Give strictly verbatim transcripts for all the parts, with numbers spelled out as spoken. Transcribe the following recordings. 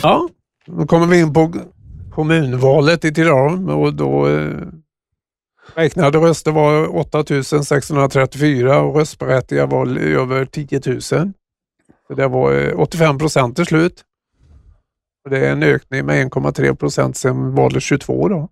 Ja, då kommer vi in på kommunvalet i Tidaholm och då eh, räknade röster var åtta tusen sexhundratrettiofyra och röstberättigade var över tio tusen. Så det var eh, åttiofem procent till slut. Och det är en ökning med en komma tre procent sedan valet tjugotvå då.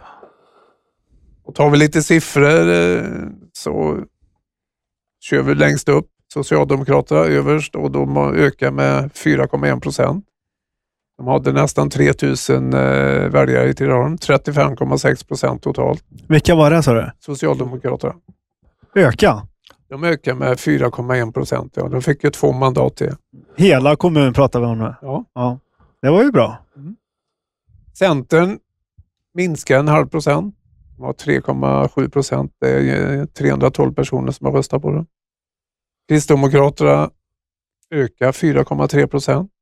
Och tar vi lite siffror eh, så kör vi längst upp. Socialdemokraterna överst och de ökar med fyra komma en procent. De hade nästan tre tusen eh, väljare i Tidaholm, trettiofem komma sex procent totalt. Vilka var det, sa du? Socialdemokraterna. Öka? De ökar med fyra komma en procent. Ja. De fick ju två mandat till. Hela kommunen pratar vi om nu. Ja. Ja. Det var ju bra. Mm. Centern minskar en halv procent. De har tre komma sju procent. Det är trehundratolv personer som har röstat på det. Kristdemokraterna ökar fyra komma tre procent.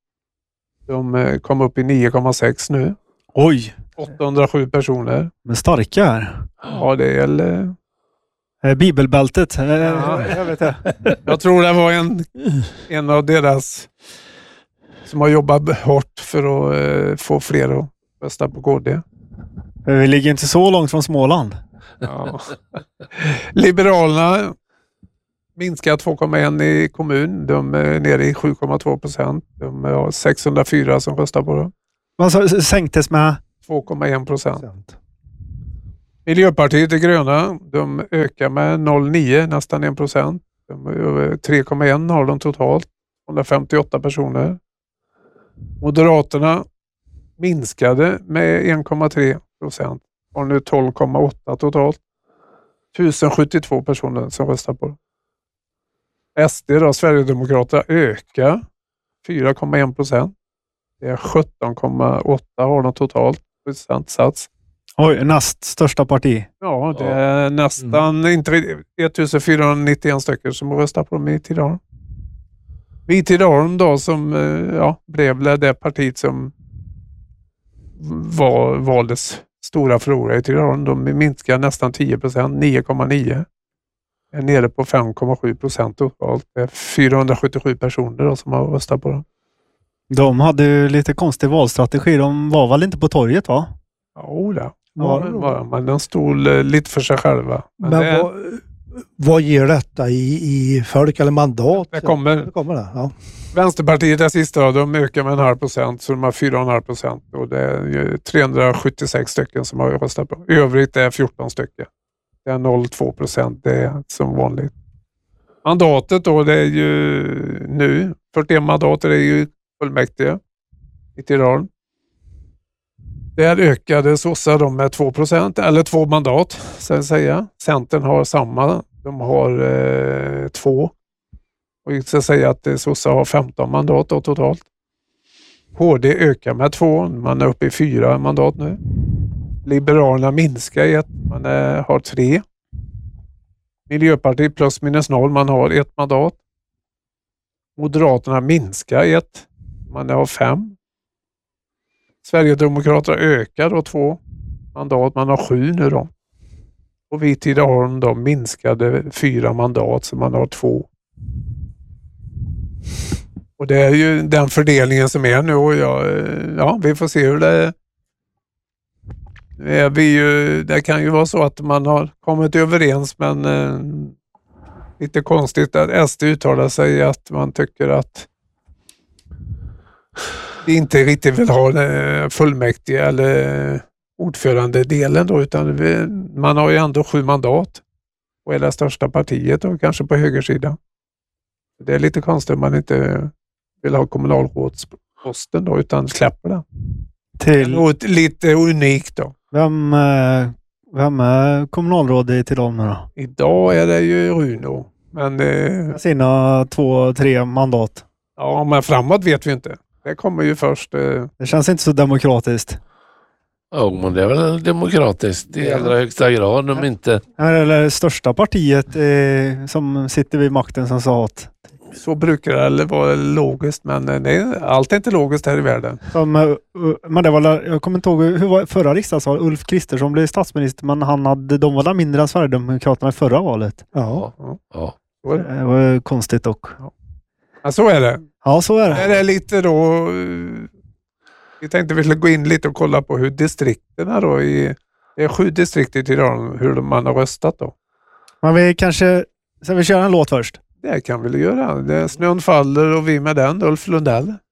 De kom upp i nio komma sex nu. Oj! åttahundrasju personer. Men starka här. Ja, det är eller... Eh, Bibelbältet. Eh, Ja. jag vet det. Jag tror det var en, en av deras som har jobbat hårt för att eh, få fler att rösta på K D. Vi ligger inte så långt från Småland. Ja. Liberalerna minskar två komma en i kommun. De är nere i sju komma två procent. De har sexhundrafyra som röstar på det. Man sänktes med två komma en procent. Miljöpartiet de gröna, de ökar med noll komma nio, nästan en procent. tre komma en har de totalt. hundrafemtioåtta personer. Moderaterna minskade med en komma tre procent. Har nu tolv komma åtta totalt. tusen sjuttiotvå personer som röstar på det. S D då, Sverigedemokraterna, ökar fyra komma en procent. Det är sjutton komma åtta har de totalt procentsats. Oj, näst största parti. Ja, det är nästan mm. inte fjortonhundranittioen stycken som röstar på dem i Tidaholm. Vi i Tidaholm då som ja, blev det partiet som var valdes stora förlorare i Tidaholm. De minskar nästan tio procent, nio komma nio. Är nere på fem komma sju procent totalt. Det är fyrahundrasjuttiosju personer då som har röstat på dem. De hade ju lite konstig valstrategi. De var väl inte på torget, va? Ja, det var, men de stod lite för sig själva. Men, men det, vad, vad ger detta i, i folk eller mandat? Det kommer. Det kommer det, ja. Vänsterpartiet är sista, de ökar med en halv procent så de har fyra komma fem procent och det är trehundrasjuttiosex stycken som har röstat på. I övrigt är fjorton stycken. Det är noll komma två procent, det är som vanligt. Mandatet då, det är ju nu, fyrtioen mandat, det är ju fullmäktige i Tidaholm. Där ökade sossar de med två procent, eller två mandat, så att säga. Centern har samma, de har eh, två. Och jag ska säga att sossar har femton mandat då, totalt. H D ökar med två, man är uppe i fyra mandat nu. Liberalerna minskar i ett, man är, har tre. Miljöpartiet plus minus noll, man har ett mandat. Moderaterna minskar i ett, man har fem. Sverigedemokraterna ökar då två mandat, man har sju nu då. Och vi i Tidaholm då minskade fyra mandat så man har två. Och det är ju den fördelningen som är nu och jag, ja, vi får se hur det är. Vi ju, det kan ju vara så att man har kommit överens men eh, lite konstigt att S D uttalar sig att man tycker att vi inte riktigt vill ha fullmäktige eller ordförande delen då utan vi, man har ju ändå sju mandat och är det största partiet och kanske på högersidan. Det är lite konstigt att man inte vill ha kommunalrådsposten då utan släpper den. Till Något lite unikt då. Vem, vem är kommunalråd i Tidaholm då? Idag är det ju Runo. Men eh, sina två, tre mandat. Ja, men framåt vet vi inte. Det kommer ju först. Eh... Det känns inte så demokratiskt. Ja, men det är väl demokratiskt i allra högsta grad. Om inte... Eller det största partiet eh, som sitter vid makten som sa att så brukar det eller vara logiskt, men nej, allt är inte logiskt här i världen. Som, uh, men det var, jag kommer inte ihåg, hur var förra riksdagsvalet? Ulf Kristersson blev statsminister, men han hade, de var där mindre än Sverigedemokraterna i förra valet. Ja. ja. ja. Så är det. det var konstigt dock. Ja. Ja, så är det. Ja, så är det. Det är lite då, Vi tänkte vi skulle gå in lite och kolla på hur distrikterna då i, det är sju distrikt i Tirana, hur man har röstat då. Men vi kanske, ska vi köra en låt först? Det kan vi göra. Det är Snön faller och vi med den, Ulf Lundell.